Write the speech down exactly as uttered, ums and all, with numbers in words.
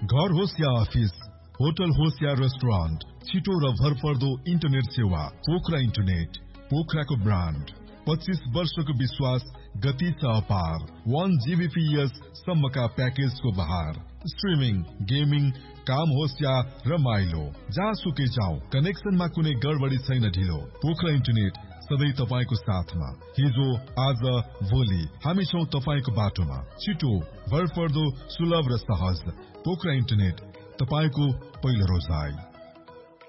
घर होस् या office, hotel होस् या रेस्टुरेन्ट, छिटो र भरपर्दो इन्टरनेट सेवा। Pokhara internet, पोखराको brand. पच्चीस वर्षको विश्वास, गति छ अपार। वन जीबीपीएस सम्मका प्याकेजको बहार। स्ट्रिमिङ, गेमिङ, काम होस् या रमाइलो, जहाँसुकै जाऊ, कनेक्सनमा कुनै गडबडी छैन ढिलो। पोखरा इन्टरनेट सधैँ तपाईको साथमा। हिजो, आज, भोलि हामी छौं तपाईको बाटोमा। छिटो, भरपर्दो, सुलभ र सहज। पोखरा इन्टरनेट, तपाईको पहिलो रोजाइ।